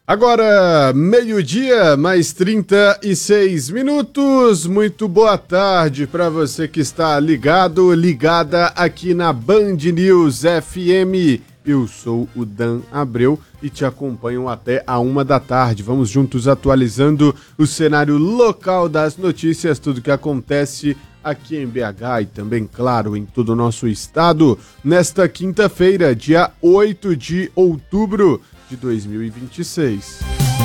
Agora, meio-dia, mais 36 minutos. Muito boa tarde para você que está ligada aqui na Band News FM. Eu sou o Dan Abreu e te acompanho até a 1h. Vamos juntos atualizando o cenário local das notícias, tudo que acontece aqui em BH e também, claro, em todo o nosso estado, nesta quinta-feira, dia 8 de outubro de 2026.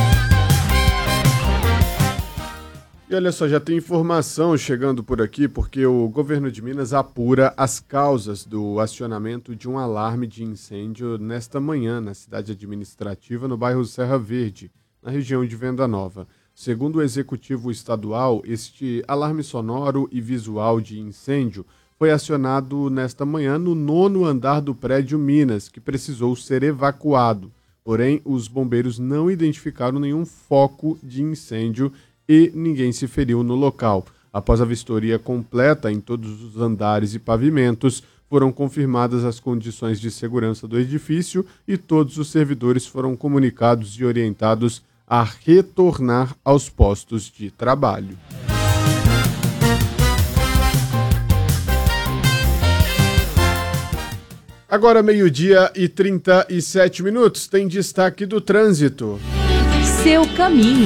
E olha só, já tem informação chegando por aqui, porque o governo de Minas apura as causas do acionamento de um alarme de incêndio nesta manhã na cidade administrativa, no bairro Serra Verde, na região de Venda Nova. Segundo o executivo estadual, este alarme sonoro e visual de incêndio foi acionado nesta manhã no 9º andar do prédio Minas, que precisou ser evacuado. Porém, os bombeiros não identificaram nenhum foco de incêndio e ninguém se feriu no local. Após a vistoria completa em todos os andares e pavimentos, foram confirmadas as condições de segurança do edifício e todos os servidores foram comunicados e orientados a retornar aos postos de trabalho. Agora, meio-dia e 37 minutos, tem destaque do trânsito. Seu caminho.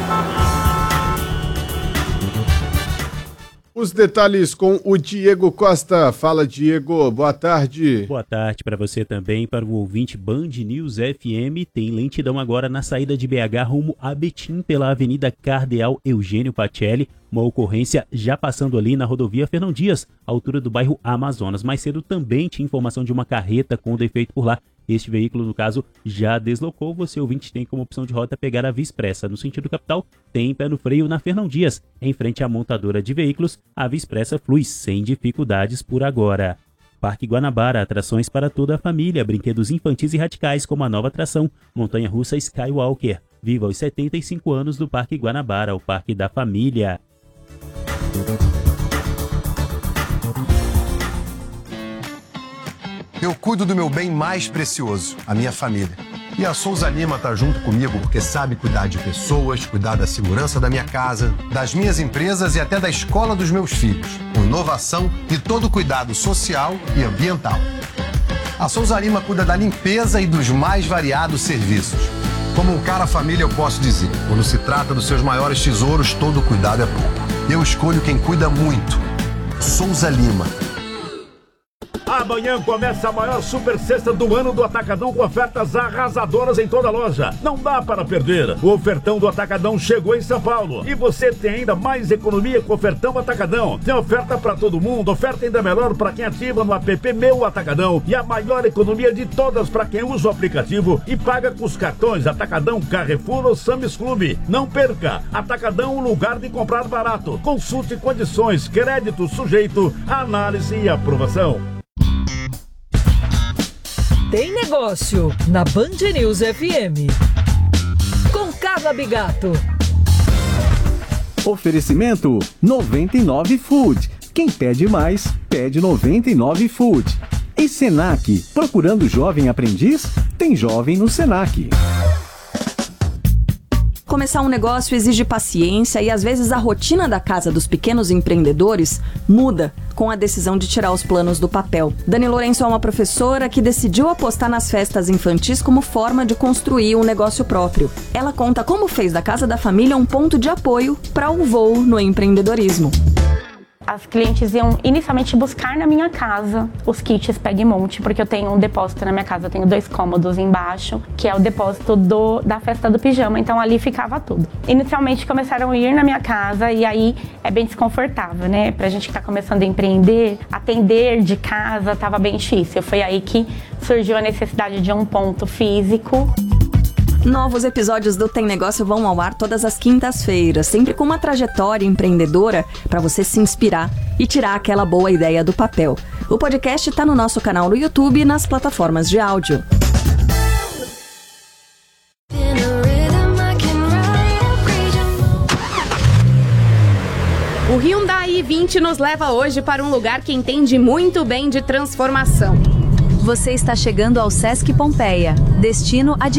Os detalhes com o Diego Costa. Fala, Diego, boa tarde. Boa tarde para você também, para o ouvinte Band News FM. Tem lentidão agora na saída de BH rumo a Betim pela Avenida Cardeal Eugênio Pacelli. Uma ocorrência já passando ali na rodovia Fernão Dias, altura do bairro Amazonas. Mais cedo também tinha informação de uma carreta com defeito por lá. Este veículo, no caso, já deslocou. Você, ouvinte, tem como opção de rota pegar a Via Expressa. No sentido capital, tem pé no freio na Fernão Dias. Em frente à montadora de veículos, a Via Expressa flui sem dificuldades por agora. Parque Guanabara, atrações para toda a família, brinquedos infantis e radicais, como a nova atração Montanha-Russa Skywalker. Viva os 75 anos do Parque Guanabara, o Parque da Família. Eu cuido do meu bem mais precioso, a minha família. E a Souza Lima tá junto comigo porque sabe cuidar de pessoas, cuidar da segurança da minha casa, das minhas empresas e até da escola dos meus filhos, com inovação e todo o cuidado social e ambiental. A Souza Lima cuida da limpeza e dos mais variados serviços. Como um cara família, eu posso dizer, quando se trata dos seus maiores tesouros, todo cuidado é pouco. Eu escolho quem cuida muito. Souza Lima. Amanhã começa a maior super sexta do ano do Atacadão com ofertas arrasadoras em toda a loja. Não dá para perder. O ofertão do Atacadão chegou em São Paulo. E você tem ainda mais economia com o ofertão Atacadão. Tem oferta para todo mundo, oferta ainda melhor para quem ativa no app Meu Atacadão. E a maior economia de todas para quem usa o aplicativo e paga com os cartões Atacadão, Carrefour ou Sam's Club. Não perca. Atacadão, o lugar de comprar barato. Consulte condições, crédito sujeito a análise e aprovação. Tem negócio na Band News FM. Com Carla Bigato. Oferecimento 99 Food. Quem pede mais, pede 99 Food. E Senac, procurando jovem aprendiz? Tem jovem no Senac. Começar um negócio exige paciência e às vezes a rotina da casa dos pequenos empreendedores muda com a decisão de tirar os planos do papel. Dani Lourenço é uma professora que decidiu apostar nas festas infantis como forma de construir um negócio próprio. Ela conta como fez da Casa da Família um ponto de apoio para o voo no empreendedorismo. As clientes iam inicialmente buscar na minha casa os kits Pega e Monte, porque eu tenho um depósito na minha casa, eu tenho 2 cômodos embaixo, que é o depósito da festa do pijama, então ali ficava tudo. Inicialmente começaram a ir na minha casa e aí é bem desconfortável, né? Pra gente que tá começando a empreender, atender de casa tava bem difícil. Foi aí que surgiu a necessidade de um ponto físico. Novos episódios do Tem Negócio vão ao ar todas as quintas-feiras, sempre com uma trajetória empreendedora para você se inspirar e tirar aquela boa ideia do papel. O podcast está no nosso canal no YouTube e nas plataformas de áudio. O Hyundai i20 nos leva hoje para um lugar que entende muito bem de transformação. Você está chegando ao Sesc Pompeia, destino a